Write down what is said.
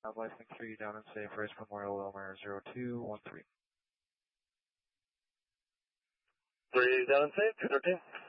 Lifing 3 down and safe, Race Memorial Wilmer 0213. 3 down and safe, 213.